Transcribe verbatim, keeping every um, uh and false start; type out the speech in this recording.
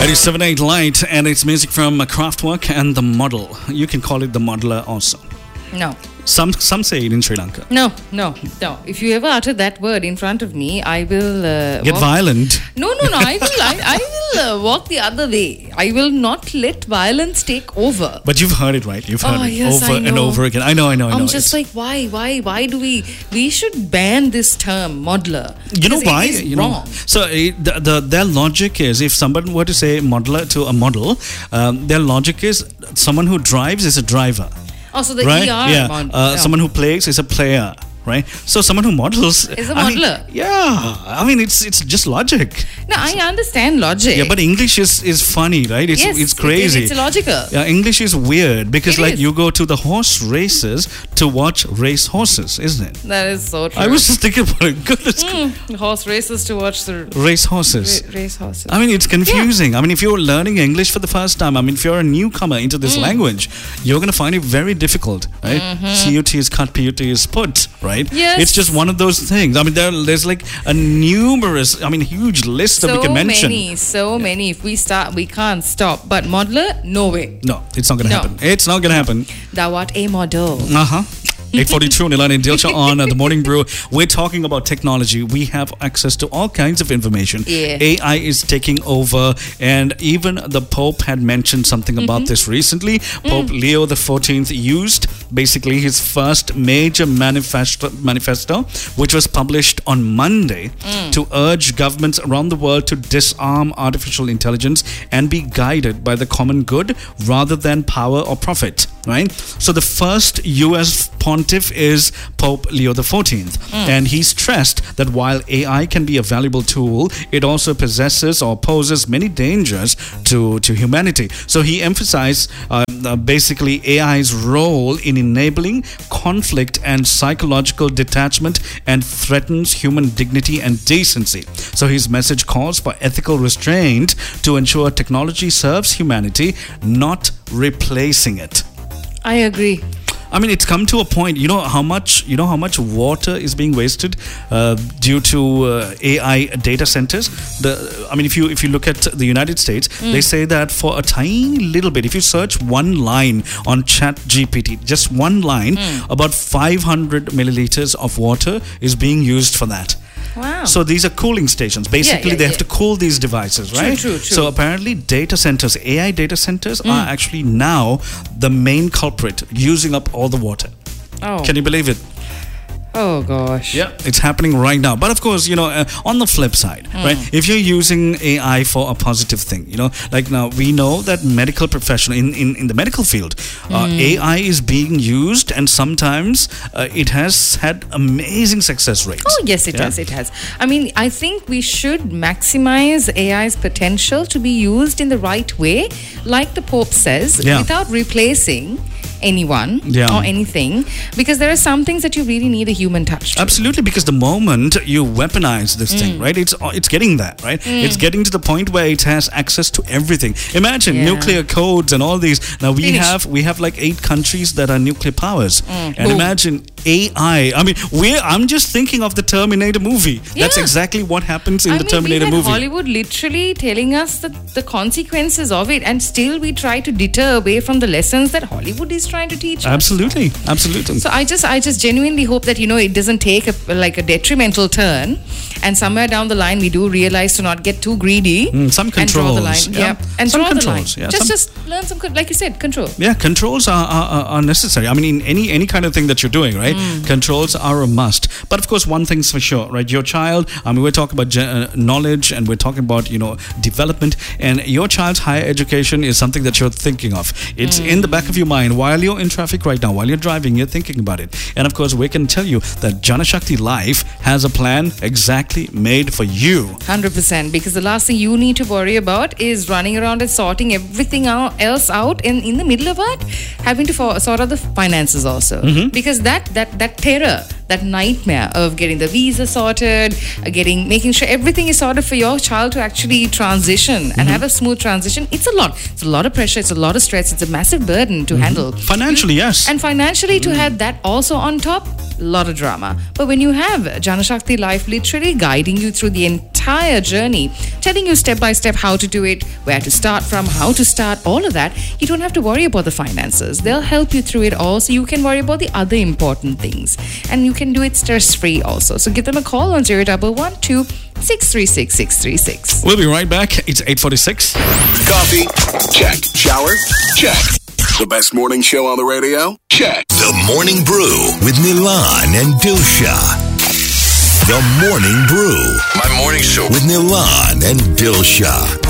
It is seven eight Light, and it's music from Kraftwerk and The Model. You can call it The Modeler also. No. Some some say it in Sri Lanka. No, no, no. If you ever utter that word in front of me, I will... Uh, Get walk... violent. No, no, no. I will, I, I will uh, walk the other way. I will not let violence take over. But you've heard it, right? You've heard oh, it yes, over I and know. over again. I know, I know, I know. I'm just it's... like, why, why, why do we... We should ban this term, modeler. You know why? It is you wrong. know, so uh, the, the their logic is, if someone were to say modeler to a model, um, their logic is someone who drives is a driver. Oh, so the right? E R yeah. mod- Uh, no. Someone who plays is a player. Right, so someone who models is a I mean, modeler. yeah, I mean it's it's just logic. No, I understand logic. Yeah, but English is, is funny, right? It's yes, it's crazy. It, it's illogical. Yeah, English is weird because It like is. you go to the horse races to watch race horses, isn't it? That is so true. I was just thinking about it. Goodness, Mm, horse races to watch the race horses. ra- race horses. I mean, it's confusing. I mean, if you're learning English for the first time, I mean, if you're a newcomer into this Mm. language, you're going to find it very difficult, right? Mm-hmm. C U T is cut, P U T is put, right? Yes. It's just one of those things. I mean, there, there's like a numerous, I mean, huge list that so we can mention. many, so many. If we start, we can't stop. But modeler, no way. No, it's not going to No. happen. It's not going to happen. Thou art a model. Uh-huh. eight forty-two, Nilani and Dilsha on uh, The Morning Brew. We're talking about technology. We have access to all kinds of information. Yeah. A I is taking over, and even the Pope had mentioned something about this recently. Pope Leo the fourteenth used basically his first major manifesto, manifesto which was published on Monday, to urge governments around the world to disarm artificial intelligence and be guided by the common good rather than power or profit. Right? So the first U S pontiff is Pope Leo the fourteenth, and he stressed that while A I can be a valuable tool, it also possesses or poses many dangers to, to humanity. So he emphasized uh, uh, basically A I's role in enabling conflict and psychological detachment, and threatens human dignity and decency. So his message calls for ethical restraint to ensure technology serves humanity, not replacing it. I agree. I mean, it's come to a point. You know how much you know how much water is being wasted uh, due to uh, A I data centers. The I mean, if you if you look at the United States, they say that for a tiny little bit, if you search one line on Chat G P T, just one line, about five hundred milliliters of water is being used for that. Wow. So these are cooling stations. Basically, yeah, they have yeah. to cool these devices, right? true, true. So apparently, data centers, A I data centers, are actually now the main culprit, using up all the water. oh. Can you believe it? oh gosh. Yeah, it's happening right now. But of course, you know, uh, on the flip side, right? If you're using A I for a positive thing, you know, like now we know that medical professional in, in, in the medical field, uh, A I is being used, and sometimes uh, it has had amazing success rates. Oh, yes, it Yeah. has. It has. I mean, I think we should maximize A I's potential to be used in the right way, like the Pope says, Yeah. without replacing anyone Yeah. or anything, because there are some things that you really need a human touch to. Absolutely, because the moment you weaponize this thing, right, it's it's getting there, right? It's getting to the point where it has access to everything. Imagine Yeah. nuclear codes and all these. Now we Finish. have we have like eight countries that are nuclear powers, and Boom. imagine A I. I mean, we I'm just thinking of the Terminator movie. That's Yeah. exactly what happens in I the mean, Terminator we had movie. Hollywood literally telling us the, the consequences of it, and still we try to deter away from the lessons that Hollywood is trying to teach us. Absolutely, absolutely. So I just, I just genuinely hope that, you know, it doesn't take a, like a detrimental turn, and somewhere down the line we do realize to not get too greedy. Mm, some and draw the line. controls, Yeah, yeah. and Some draw controls, the line. yeah, Just, some- just learn some, con- like you said, control. Yeah, controls are, are, are necessary. I mean, in any any kind of thing that you're doing, right? Controls are a must. But of course, one thing's for sure, right? Your child. I mean, we're talking about ge- uh, knowledge, and we're talking about you know development. And your child's higher education is something that you're thinking of. It's in the back of your mind while you're in traffic right now, while you're driving. You're thinking about it. And of course, we can tell you that Janashakti Life has a plan exactly made for you. one hundred percent, because the last thing you need to worry about is running around and sorting everything out, else out in, in the middle of it, having to for, sort out the finances also. Because that, that, that terror, that nightmare of getting the visa sorted, uh, getting making sure everything is sorted for your child to actually transition and have a smooth transition, it's a lot. It's a lot of pressure, it's a lot of stress, it's a massive burden to handle. Financially, yes. And financially, to have that also on top, a lot of drama. But when you have Janashakti Life literally guiding you through the entire entire journey, telling you step by step how to do it, where to start from, how to start, all of that. You don't have to worry about the finances. They'll help you through it all, so you can worry about the other important things. And you can do it stress-free also. So give them a call on zero one one two six three six six three six. We'll be right back. It's eight forty-six. Coffee? Check. Shower? Check. The best morning show on the radio? Check. The Morning Brew with Nilan and Dilsha. The Morning Brew. My morning show with Nilan and Dilsha.